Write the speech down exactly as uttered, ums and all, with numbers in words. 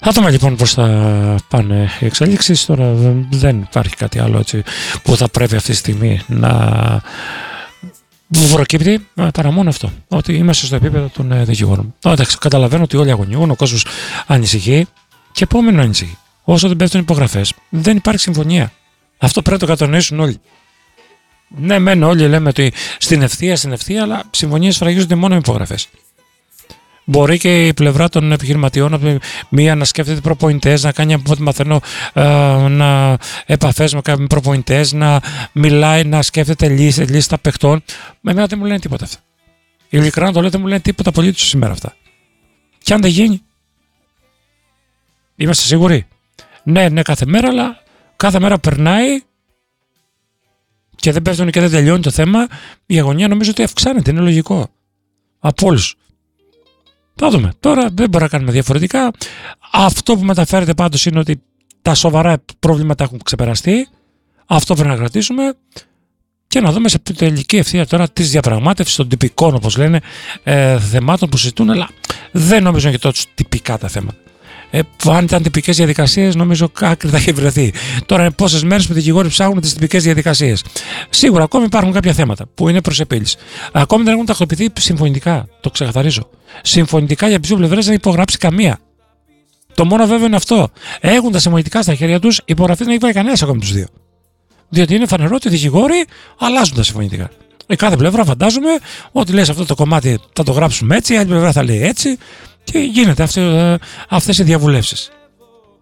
Θα δούμε λοιπόν πώς θα πάνε οι εξέλιξεις. Τώρα δεν υπάρχει κάτι άλλο έτσι που θα πρέπει αυτή τη στιγμή να προκύπτει, παρά μόνο αυτό. Ότι είμαστε στο επίπεδο των ε, δικηγόρων. Εντάξει, καταλαβαίνω ότι όλοι αγωνιούν, ο κόσμος ανησυχεί και επόμενο ανησυχεί. Όσο δεν πέφτουν υπογραφές, δεν υπάρχει συμφωνία. Αυτό πρέπει να το κατανοήσουν όλοι. Ναι, μεν όλοι λέμε ότι στην ευθεία, στην ευθεία, αλλά συμφωνίες σφραγίζονται μόνο με υπογραφές. Μπορεί και η πλευρά των επιχειρηματιών από μία να σκέφτεται προπονητές, να κάνει από ό,τι μαθαίνω ε, να επαφές με προπονητές, να μιλάει, να σκέφτεται λίστα, λίστα παιχτών. Με εμένα δεν μου λένε τίποτα αυτά. Ειλικρινά το λέω, δεν μου λένε τίποτα απολύτως σήμερα αυτά. Και αν δεν γίνει, είμαστε σίγουροι. Ναι, ναι, κάθε μέρα, αλλά κάθε μέρα περνάει και δεν πέφτουν και δεν τελειώνει το θέμα. Η αγωνία νομίζω ότι αυξάνεται, είναι λογικό. Από όλους. Θα δούμε. Τώρα δεν μπορούμε να κάνουμε διαφορετικά. Αυτό που μεταφέρεται πάντως είναι ότι τα σοβαρά προβλήματα έχουν ξεπεραστεί. Αυτό πρέπει να κρατήσουμε και να δούμε σε τελική ευθεία τώρα τη διαπραγμάτευση των τυπικών, όπως λένε, ε, θεμάτων που συζητούν, αλλά δεν νομίζω είναι και τόσο τυπικά τα θέματα. Ε, αν ήταν τυπικές διαδικασίες, νομίζω άκρη θα έχει βρεθεί. Τώρα είναι πόσες μέρες που οι δικηγόροι ψάχνουν τις τυπικές διαδικασίες. Σίγουρα ακόμη υπάρχουν κάποια θέματα που είναι προς επίλυση. Ακόμη δεν έχουν τακτοποιηθεί συμφωνητικά. Το ξεκαθαρίζω. Συμφωνητικά για τις δύο πλευρές δεν έχει υπογράψει καμία. Το μόνο βέβαιο είναι αυτό. Έχουν τα συμφωνητικά στα χέρια τους, υπογραφή δεν έχει βάλει κανένας ακόμη τους δύο. Διότι είναι φανερό ότι οι δικηγόροι αλλάζουν τα συμφωνητικά. Η κάθε πλευρά φαντάζομαι ότι λες αυτό το κομμάτι θα το γράψουμε έτσι, η άλλη πλευρά θα λέει έτσι. Και γίνεται αυτές οι διαβουλεύσεις.